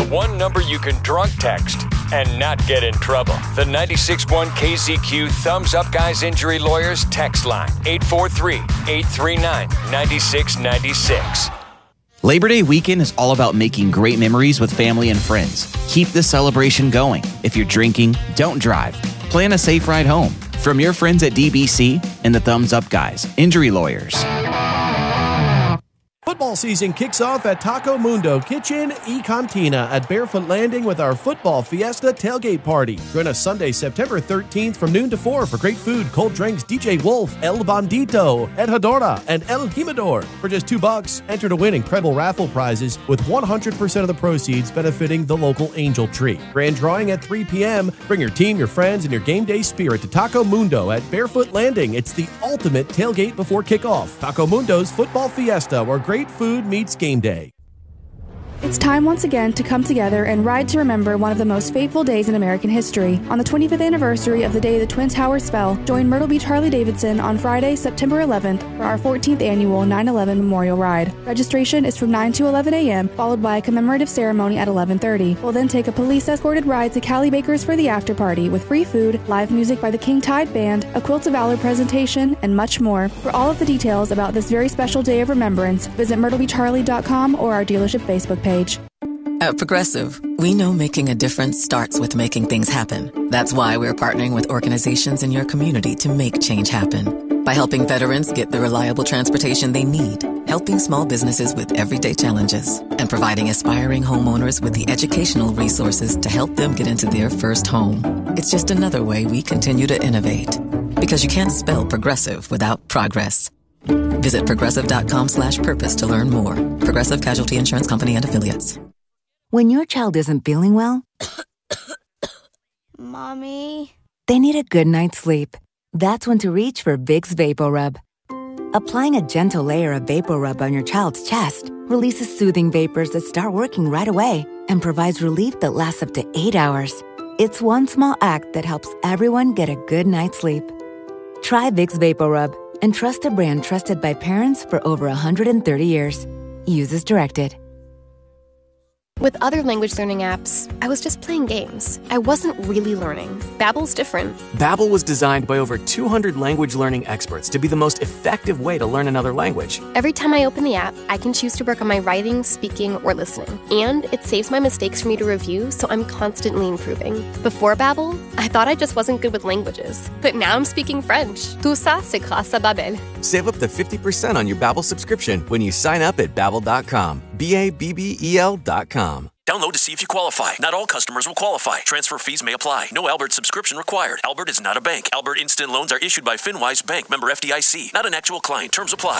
one number you can drunk text and not get in trouble. The 96.1 KZQ Thumbs Up Guys Injury Lawyers text line, 843-839-9696. Labor Day weekend is all about making great memories with family and friends. Keep the celebration going. If you're drinking, don't drive. Plan a safe ride home. From your friends at DBC and the Thumbs Up Guys, Injury Lawyers. Football season kicks off at Taco Mundo Kitchen y Cantina at Barefoot Landing with our Football Fiesta tailgate party. Join us Sunday, September 13th from noon to 4 for great food, cold drinks, DJ Wolf, El Bandito, Ed Hedora, and El Jimador. For just $2, enter to win incredible raffle prizes with 100% of the proceeds benefiting the local Angel Tree. Grand drawing at 3 p.m. Bring your team, your friends, and your game day spirit to Taco Mundo at Barefoot Landing. It's the ultimate tailgate before kickoff. Taco Mundo's Football Fiesta, where great food meets game day. It's time once again to come together and ride to remember one of the most fateful days in American history. On the 25th anniversary of the day the Twin Towers fell, join Myrtle Beach Harley-Davidson on Friday, September 11th for our 14th annual 9/11 Memorial Ride. Registration is from 9 to 11 a.m., followed by a commemorative ceremony at 11:30. We'll then take a police-escorted ride to Cali Baker's for the after-party with free food, live music by the King Tide Band, a Quilt of Valor presentation, and much more. For all of the details about this very special day of remembrance, visit myrtlebeachharley.com or our dealership Facebook page. At Progressive, we know making a difference starts with making things happen. That's why we're partnering with organizations in your community to make change happen. By helping veterans get the reliable transportation they need, helping small businesses with everyday challenges, and providing aspiring homeowners with the educational resources to help them get into their first home. It's just another way we continue to innovate. Because you can't spell progressive without progress. Visit progressive.com/purpose to learn more. Progressive Casualty Insurance Company and Affiliates. When your child isn't feeling well, Mommy, they need a good night's sleep. That's when to reach for Vicks VapoRub. Applying a gentle layer of VapoRub on your child's chest releases soothing vapors that start working right away and provides relief that lasts up to 8 hours. It's one small act that helps everyone get a good night's sleep. Try Vicks VapoRub and trust a brand trusted by parents for over 130 years. Use as directed. with other language learning apps, I was just playing games. I wasn't really learning. Babbel's different. Babbel was designed by over 200 language learning experts to be the most effective way to learn another language. Every time I open the app, I can choose to work on my writing, speaking, or listening. And it saves my mistakes for me to review, so I'm constantly improving. Before Babbel, I thought I just wasn't good with languages. But now I'm speaking French. Tout ça, c'est grâce à Babbel. Save up to 50% on your Babbel subscription when you sign up at Babbel.com. Babbel.com. Download to see if you qualify. Not all customers will qualify. Transfer fees may apply. No Albert subscription required. Albert is not a bank. Albert Instant Loans are issued by FinWise Bank, member FDIC. Not an actual client. Terms apply.